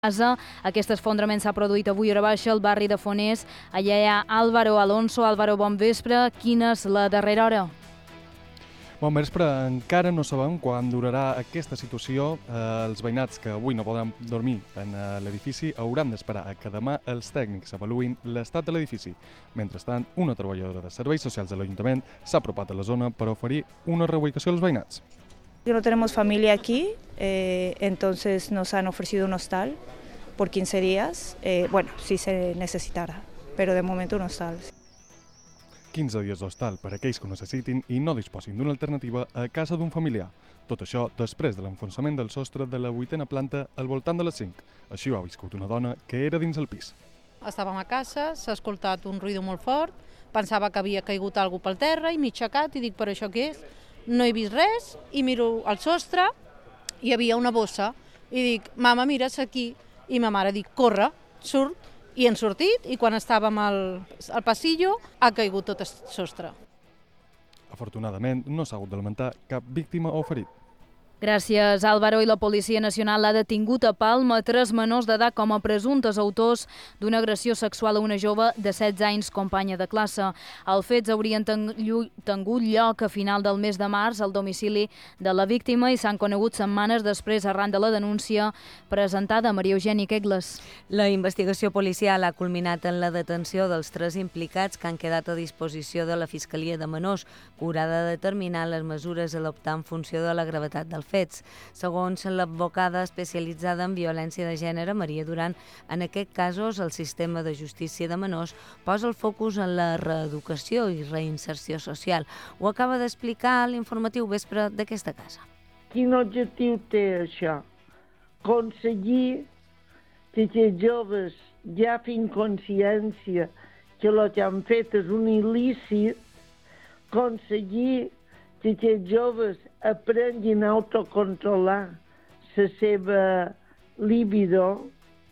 casa. Aquest esfondrament s'ha produït avui a hora baixa al barri de Fonés. Allà hi ha Álvaro Alonso. Álvaro, bon vespre. Quina és la darrera hora? Bon vespre. Encara no sabem quan durarà aquesta situació. Els veïnats que avui no poden dormir en l'edifici hauran d'esperar a que demà els tècnics avaluïn l'estat de l'edifici. Mentrestant, una treballadora de serveis socials de l'Ajuntament s'ha apropat a la zona per oferir una reubicació als veïnats. No tenemos familia aquí, entonces nos han ofrecido un hostal por 15 días, si se necesitara, pero de momento un hostal. 15 dies d'hostal per a aquells que ho necessitin i no disposin d'una alternativa a casa d'un familiar. Tot això després de l'enfonsament del sostre de la 8a planta al voltant de les 5. Així ho ha viscut una dona que era dins el pis. Estàvem a casa, s'ha escoltat un ruïdo molt fort, pensava que havia caigut alguna pel terra i m'he aixecat i dic, per això què és? No he vist res i miro al sostre, hi havia una bossa i dic, mama, mira's aquí. I ma mare dic, corre, surt, i hem sortit i quan estàvem al passillo ha caigut tot el sostre. Afortunadament no s'ha hagut de lamentar cap víctima o ferit. Gràcies, Álvaro. I la Policia Nacional ha detingut a Palma 3 menors d'edat com a presumptes autors d'una agressió sexual a una jove de 16 anys, companya de classe. Els fets haurien tingut lloc a final del mes de març al domicili de la víctima i s'han conegut setmanes després arran de la denúncia presentada a Maria Eugènia Quegles. La investigació policial ha culminat en la detenció dels 3 implicats que han quedat a disposició de la Fiscalia de Menors, que haurà de determinar les mesures a adoptar en funció de la gravetat del fets. Segons l'advocada especialitzada en violència de gènere, Maria Duran, en aquests casos el sistema de justícia de menors posa el focus en la reeducació i reinserció social. Ho acaba d'explicar l'informatiu vespre d'aquesta casa. Quin objectiu té això? Aconseguir que els joves ja fin consciència que el que han fet és un il·lícit, aconseguir que els joves aprenguin a autocontrolar la seva libido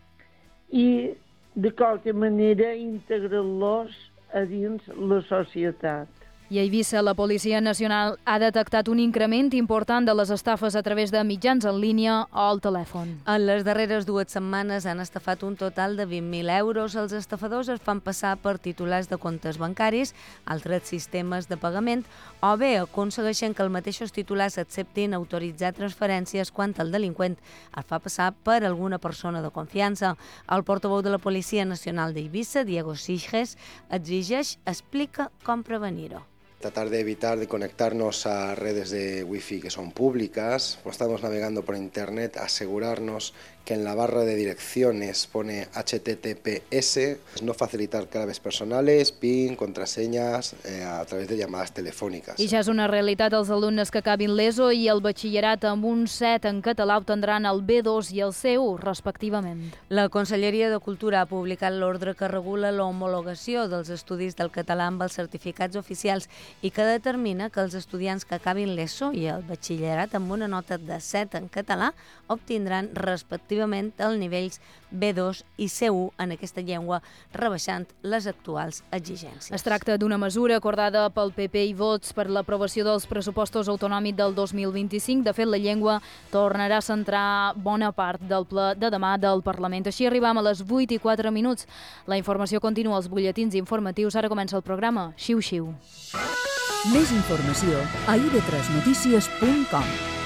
i, de qualque manera, integrar-los a dins la societat. I a Eivissa, la Policia Nacional ha detectat un increment important de les estafes a través de mitjans en línia o al telèfon. En les darreres 2 setmanes han estafat un total de 20.000 euros. Els estafadors es fan passar per titulars de comptes bancaris, altres sistemes de pagament, o bé aconsegueixen que els mateixos titulars acceptin autoritzar transferències quan el delinqüent es fa passar per alguna persona de confiança. El portaveu de la Policia Nacional d'Eivissa, Diego Siges, explica com prevenir-ho. Tratar de evitar de conectarnos a redes de wifi que son públicas. Cuando estamos navegando por internet, asegurarnos que en la barra de direcciones pone HTTPS, no facilitar claves personales, PIN, contraseñas a través de llamadas telefòniques. I ja és una realitat, els alumnes que acabin l'ESO i el batxillerat amb un 7 en català obtendran el B2 i el C1, respectivament. La Conselleria de Cultura ha publicat l'ordre que regula l'homologació dels estudis del català amb els certificats oficials i que determina que els estudiants que acabin l'ESO i el batxillerat amb una nota de 7 en català obtindran respectivament els nivells B2 i C1 en aquesta llengua, rebaixant les actuals exigències. Es tracta d'una mesura acordada pel PP i Vots per l'aprovació dels pressupostos autonòmics del 2025. De fet, la llengua tornarà a centrar bona part del ple de demà del Parlament. Així arribam a les 8:04. La informació continua als butlletins informatius. Ara comença el programa Xiu Xiu. Més informació a ib3notícies.com.